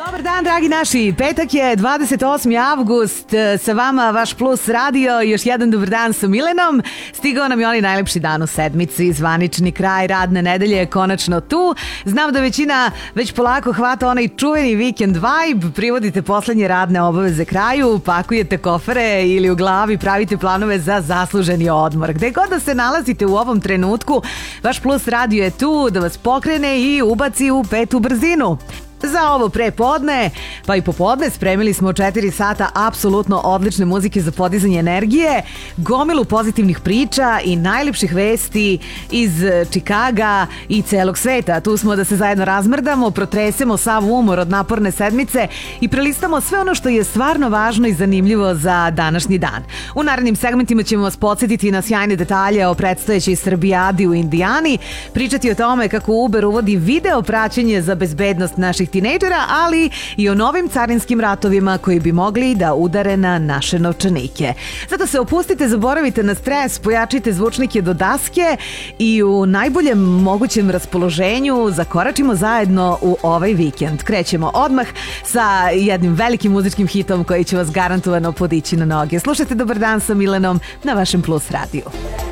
Dobar dan, dragi naši. Petak je 28. avgust. Sa vama vaš Plus radio. Još jedan dobar dan sa Milenom. Stigao nam je onaj najlepši dan u sedmici. Zvanični kraj radne nedelje je konačno tu. Znam da većina već polako hvata onaj čuveni vikend vibe. Privodite poslednje radne obaveze kraju, pakujete kofere ili u glavi pravite planove za zasluženi odmor. Gde god da se nalazite u ovom trenutku, vaš Plus radio je tu da vas pokrene i ubaci u petu brzinu. Za ovo prepodne, pa i popodne spremili smo 4 sata apsolutno odlične muzike za podizanje energije, gomilu pozitivnih priča i najlepših vesti iz Čikaga i celog sveta. Tu smo da se zajedno razmrdamo, protresemo sav umor od naporne sedmice i prelistamo sve ono što je stvarno važno i zanimljivo za današnji dan. U narednim segmentima ćemo vas podsjetiti na sjajne detalje o predstojećoj Srbijadi u Indijani, pričati o tome kako Uber uvodi video praćenje za bezbednost naših tinejdžera, ali i o novim carinskim ratovima koji bi mogli da udare na naše novčanike. Zato se opustite, zaboravite na stres, pojačite zvučnike do daske i u najboljem mogućem raspoloženju zakoračimo zajedno u ovaj vikend. Krećemo odmah sa jednim velikim muzičkim hitom koji će vas garantovano podići na noge. Slušajte Dobar dan sa Milenom na vašem Plus radiju.